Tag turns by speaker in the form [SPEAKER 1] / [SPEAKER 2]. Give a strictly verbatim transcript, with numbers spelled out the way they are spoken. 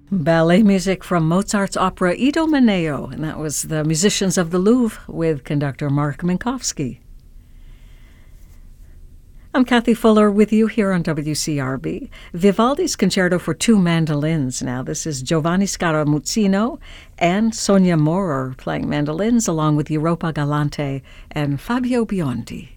[SPEAKER 1] Ballet music from Mozart's opera Idomeneo, and that was the Musicians of the Louvre with conductor Mark Minkowski. I'm Kathy Fuller with you here on W C R B. Vivaldi's Concerto for Two Mandolins. Now, this is Giovanni Scaramuzzino and Sonia Maurer playing mandolins along with Europa Galante and Fabio Biondi.